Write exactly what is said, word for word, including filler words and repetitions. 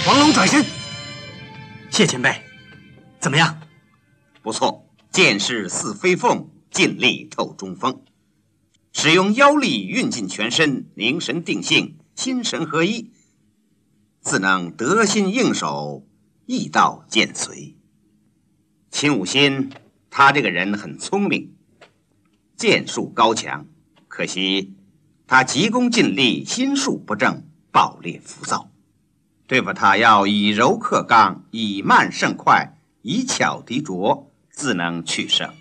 黄龙转身。谢前辈，怎么样？ 不错，剑势似飞凤，劲力透中锋。使用妖力运进全身，凝神定性，心神合一，自能得心应手，易道渐随。秦武新他这个人很聪明，剑术高强，可惜他急功近利，心术不正，暴烈浮躁。对付他要以柔克刚，以慢胜快，以巧敌拙，自能取胜。